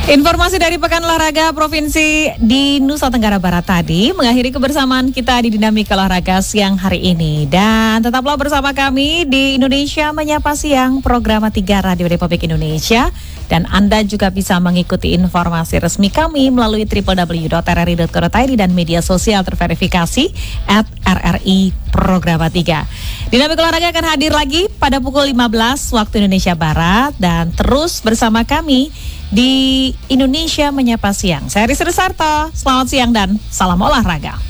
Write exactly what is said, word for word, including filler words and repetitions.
Informasi dari Pekan Olahraga Provinsi di Nusa Tenggara Barat tadi mengakhiri kebersamaan kita di Dinamika Olahraga siang hari ini. Dan tetaplah bersama kami di Indonesia Menyapa Siang, program tiga Radio Republik Indonesia. Dan Anda juga bisa mengikuti informasi resmi kami melalui w w w dot r r i dot co dot i d dan media sosial terverifikasi at r r i Programa tiga. Dinamika Olahraga akan hadir lagi pada pukul lima belas waktu Indonesia Barat dan terus bersama kami di Indonesia Menyapa Siang. Saya Rizky Sarto, selamat siang dan salam olahraga.